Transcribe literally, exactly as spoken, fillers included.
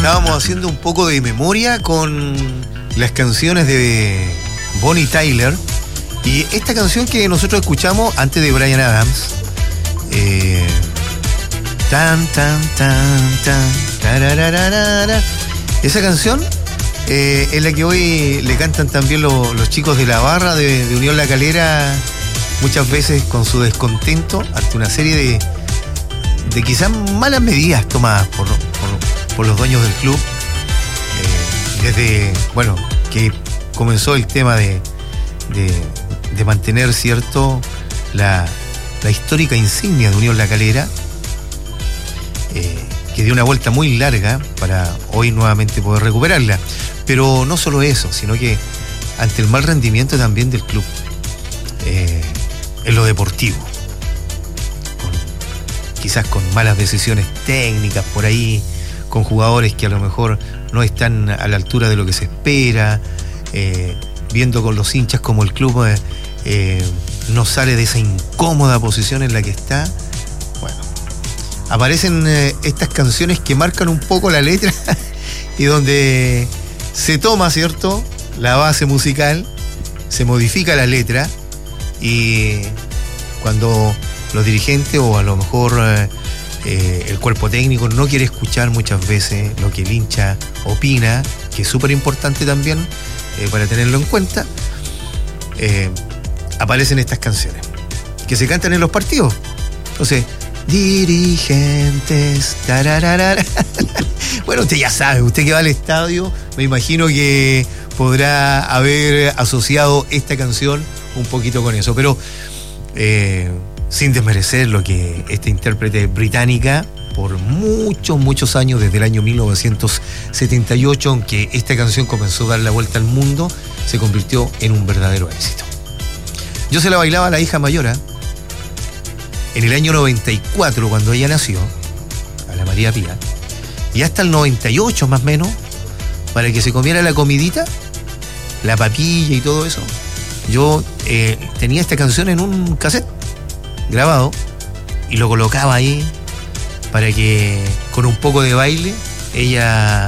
estábamos haciendo un poco de memoria con las canciones de Bonnie Tyler. Y esta canción que nosotros escuchamos antes de Bryan Adams, eh, tan, tan, tan, tan, tarararara, esa canción eh, es la que hoy le cantan también lo, los chicos de la barra de, de Unión La Calera, muchas veces con su descontento ante una serie de, de quizás malas medidas tomadas por, por, por los dueños del club, eh, desde, bueno, que comenzó el tema de, de, de mantener, cierto, la, la histórica insignia de Unión La Calera, eh, que dio una vuelta muy larga para hoy nuevamente poder recuperarla. Pero no solo eso, sino que ante el mal rendimiento también del club, eh, en lo deportivo, con, quizás con malas decisiones técnicas por ahí, con jugadores que a lo mejor no están a la altura de lo que se espera, eh, viendo con los hinchas como el club eh, eh, no sale de esa incómoda posición en la que está. Bueno, aparecen eh, estas canciones que marcan un poco la letra y donde se toma, ¿cierto?, la base musical, se modifica la letra, y cuando los dirigentes o a lo mejor eh, eh, el cuerpo técnico no quiere escuchar muchas veces lo que el hincha opina, que es súper importante también eh, para tenerlo en cuenta, eh, aparecen estas canciones que se cantan en los partidos. Entonces, dirigentes, tararara. Bueno, usted ya sabe, usted que va al estadio, me imagino que podrá haber asociado esta canción un poquito con eso, pero eh, sin desmerecer lo que esta intérprete británica, por muchos, muchos años, desde el año mil novecientos setenta y ocho, aunque esta canción comenzó a dar la vuelta al mundo, se convirtió en un verdadero éxito. Yo se la bailaba a la hija mayor, ¿eh? En el año noventa y cuatro, cuando ella nació, a la María Pía, y hasta el noventa y ocho más o menos, para que se comiera la comidita, la papilla y todo eso, yo eh, tenía esta canción en un cassette grabado y lo colocaba ahí para que con un poco de baile ella